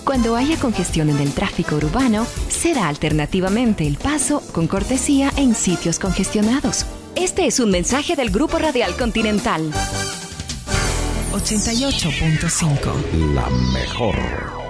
Cuando haya congestión en el tráfico urbano, ceda alternativamente el paso con cortesía en sitios congestionados. Este es un mensaje del Grupo Radial Continental. 88.5. La mejor.